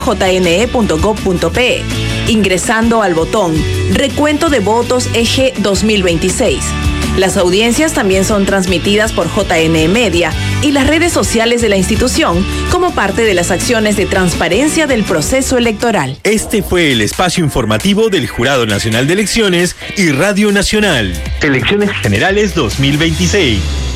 jne.gov.pe, ingresando al botón Recuento de Votos Eje 2026. Las audiencias también son transmitidas por JNE Media y las redes sociales de la institución como parte de las acciones de transparencia del proceso electoral. Este fue el espacio informativo del Jurado Nacional de Elecciones y Radio Nacional. Elecciones Generales 2026.